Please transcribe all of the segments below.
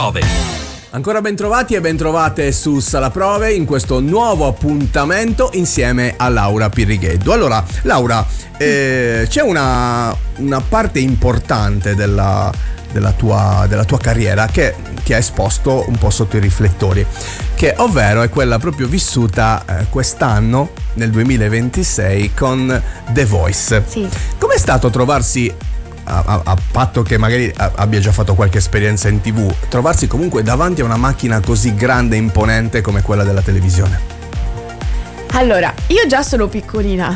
Prove. Ancora ben trovati e ben trovate su Sala Prove in questo nuovo appuntamento insieme a Laura Pirrigheddu. Allora, Laura, c'è una parte importante della tua carriera che ha esposto un po' sotto i riflettori, che ovvero è quella proprio vissuta quest'anno, nel 2026, con The Voice. Sì. Com'è stato trovarsi, a patto che magari abbia già fatto qualche esperienza in TV, trovarsi comunque davanti a una macchina così grande e imponente come quella della televisione? Allora, io già sono piccolina.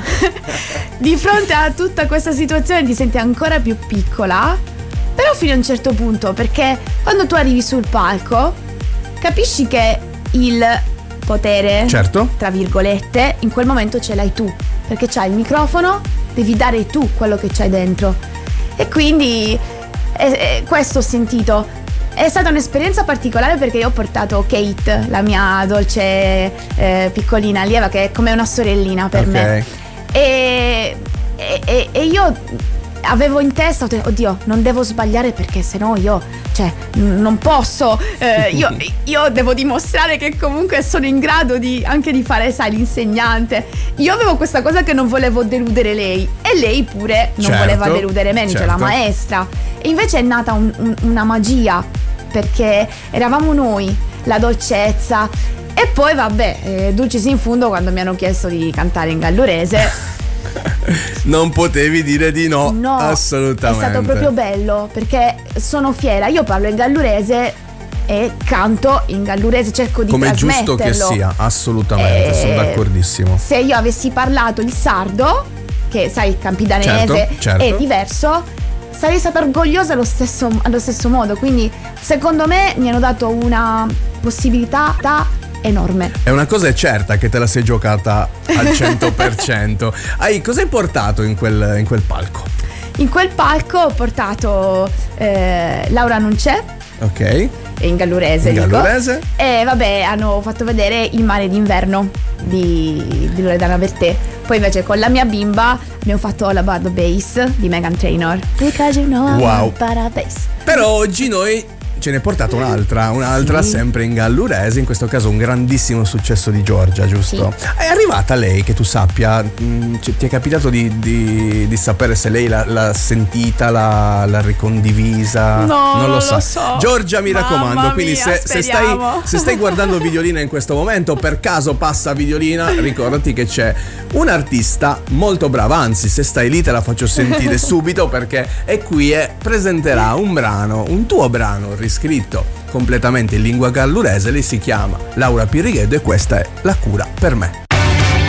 Di fronte a tutta questa situazione ti senti ancora più piccola, però fino a un certo punto, perché quando tu arrivi sul palco capisci che il potere, certo, tra virgolette, in quel momento ce l'hai tu, perché c'hai il microfono, devi dare tu quello che c'hai dentro. E quindi questo ho sentito. È stata un'esperienza particolare perché io ho portato Kate, la mia dolce piccolina allieva, che è come una sorellina per me. E io avevo in testa, oddio, non devo sbagliare perché sennò io, non posso, io devo dimostrare che comunque sono in grado anche di fare, sai, l'insegnante. Io avevo questa cosa che non volevo deludere lei e lei pure non voleva deludere me, cioè la maestra. E invece è nata una magia, perché eravamo noi, la dolcezza. E poi vabbè, dulcis in fundo, quando mi hanno chiesto di cantare in gallurese non potevi dire di no, assolutamente. È stato proprio bello, perché sono fiera. Io parlo in gallurese e canto in gallurese, cerco di trasmetterlo. Come è giusto che sia, assolutamente, sono d'accordissimo. Se io avessi parlato il sardo, che sai, campidanese, certo, è diverso, sarei stata orgogliosa allo stesso modo. Quindi secondo me mi hanno dato una possibilità enorme. È una cosa è certa che te la sei giocata al 100%. Cosa hai portato in quel palco? In quel palco ho portato Laura non c'è. Ok. In gallurese. E vabbè, hanno fatto vedere Il mare d'inverno di Loredana Bertè. Poi invece con la mia bimba abbiamo fatto la Bad Bass di Meghan Trainor. Because you know wow. Bass. Però oggi noi ce ne è portato un'altra sì, sempre in gallurese, in questo caso un grandissimo successo di Giorgia, giusto? Sì. È arrivata lei, che tu sappia, ti è capitato di sapere se lei l'ha sentita, l'ha ricondivisa? No, non lo so. Giorgia, mi raccomando, quindi se stai guardando Videolina in questo momento, per caso passa Videolina, ricordati che c'è un artista molto brava, anzi se stai lì te la faccio sentire subito, perché è qui e presenterà un tuo brano riscritto completamente in lingua gallurese. Lei si chiama Laura Pirrigheddu e questa è La cura per me.